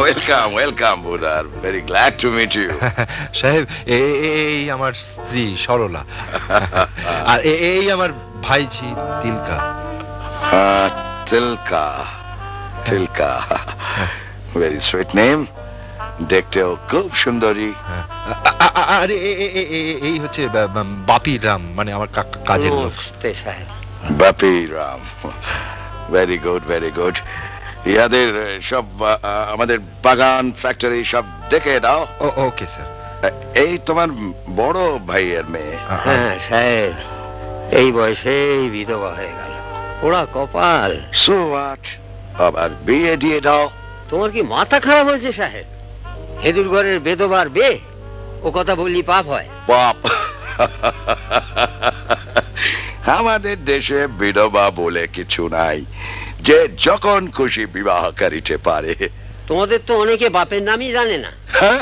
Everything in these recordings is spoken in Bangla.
Welcome welcome বুদার, very glad to meet you. সাহেব, এই আমার স্ত্রী সরলা, আর এই আমার ভাইঝি তিলকা। তিলকা, তিলকা, ভেরি সুইট নেম, দেখতেও খুব সুন্দরী। আর এই হচ্ছে বাপি রাম, মানে আমার কাজের লোক। সাহেব, বাপি Ram, very good very good. ইয়াদের সব আমাদের বাগান ফ্যাক্টরি সব দেখে দাও। Okay sir. এই তোমার বড় ভাইয়ের মেয়ে। হ্যাঁ সাহেব, এই বয়সেই বিধবা হয়ে গেল, ওরা কপাল। সো হোয়াট, আবার বিয়ে দিয়ে দাও। তোমার কি মাথা খারাপ হয়েছে সাহেব? হেদুর ঘরের বেদবার বে, ও কথা বললি পাপ হয়? বাপ, আমাদের দেশে বিধবা বলে কিছু নাই, যে যখন খুশি বিবাহ করিতে পারে। তোমাদের তো অনেকে বাপের নামই জানে না।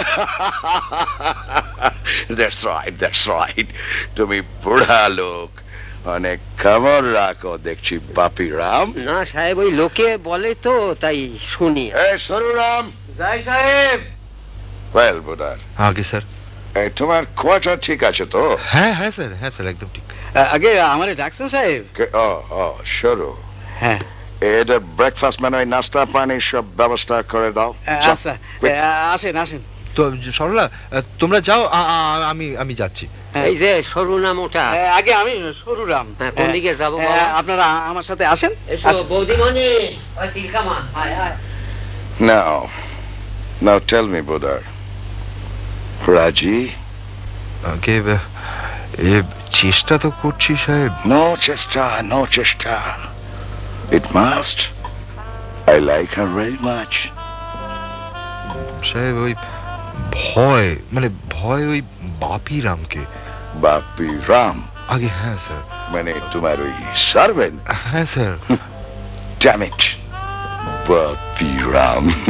That's right, that's right. তুমি বুড়া লোক, অনেক খবর রাখো দেখছি বাপি রাম। না সাহেব, ওই লোকে বলে তো তাই শুনি। সরুরাম, যাই সাহেব। ওয়েল বুড়ার, আগে স্যার। তোমার কোয়ার্টার ঠিক আছে তো? হ্যাঁ হ্যাঁ স্যার, হ্যাঁ স্যার, একদম ঠিক। আগে আমারে ডাকছেন সাহেব? ও সরু, হ্যাঁ এটা ব্রেকফাস্ট মানে নাস্তা পানি সব ব্যবস্থা করে দাও। আচ্ছা, আসেন আসেন। তো সরলা, তোমরা যাও, আমি যাচ্ছি। এই যে সরু নাম ওটা। আগে আমি সরুরাম। কোন দিকে যাবো? আপনারা আমার সাথে আসেন। বৌদিমণি, ওই তিলকামা, আয় আয়। Now tell me বুড়ার, রাজি? আগে চেষ্টা তো করছি সাহেব। No চেষ্টা, no চেষ্টা, it must. I like her very much. সাহেব, ওই ভয় ওই বাপি রামকে। বাপি রাম আগে হ্যাঁ স্যার। মানে তোমার ওই সার্ভেন্ট? হ্যাঁ sir. Damn it, Bapi Ram.